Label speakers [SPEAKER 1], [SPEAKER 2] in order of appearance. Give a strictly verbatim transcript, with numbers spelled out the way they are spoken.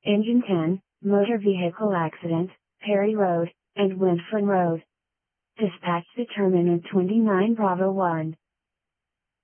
[SPEAKER 1] Engine ten, motor vehicle accident, Perry Road, and Windfern Road. Dispatch determinant twenty-nine Bravo one.